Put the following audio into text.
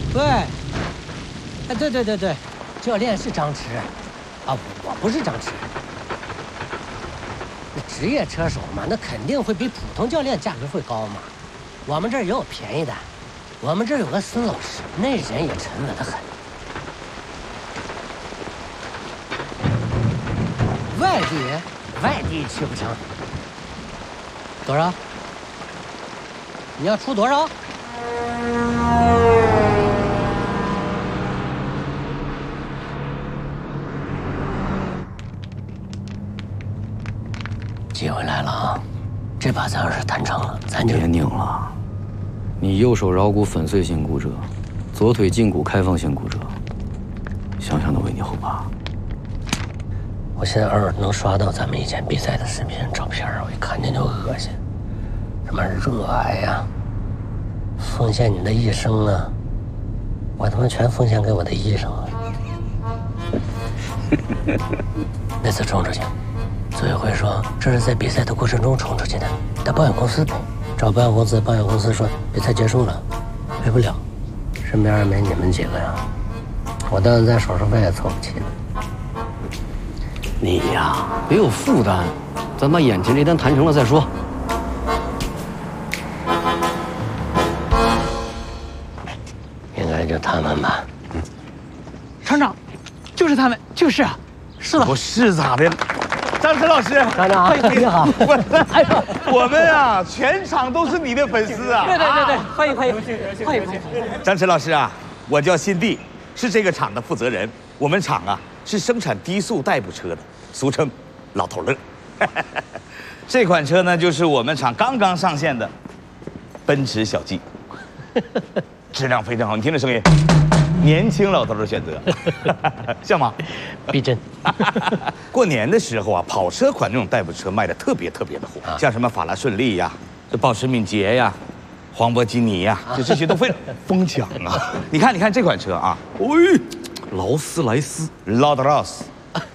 对，哎，对，教练是张弛，啊，我不是张弛。职业车手嘛，那肯定会比普通教练价格会高嘛。我们这儿也有便宜的，我们这儿有个孙老师，那人也沉稳得很。外地去不成。多少？你要出多少？机会来了啊！这把咱要是谈成了，咱就别拧了。你右手桡骨粉碎性骨折，左腿胫骨开放性骨折，想想都为你后怕。 我现在偶尔能刷到咱们以前比赛的视频照片，我一看见就恶心。什么热爱呀，奉献你的一生啊！我他妈全奉献给我的医生了。那次冲出去，组委会说这是在比赛的过程中冲出去的，得保险公司赔。找保险公司，保险公司说比赛结束了，赔不了。身边没你们几个呀，我当然在手术费也凑不齐了。 你呀，别有负担，咱把眼前这单谈成了再说。应该就他们吧。 厂长，就是他们，就是啊，是的。 不是咋的？张弛老师， 厂长，你好。 我们啊，全场都是你的粉丝啊！ 对，欢迎。 张弛老师啊，我叫辛弟，是这个厂的负责人。我们厂啊是生产低速代步车的，俗称老头乐。这款车呢，就是我们厂刚刚上线的奔驰小 G， 质量非常好。你听这声音，年轻老头的选择，像吗？ 逼真。 过年的时候啊，跑车款这种代步车卖的特别的火，像什么法拉顺利呀、这保时敏捷呀、黄博基尼呀，就这些都非常疯抢啊！你看这款车啊， 劳斯莱斯劳德劳斯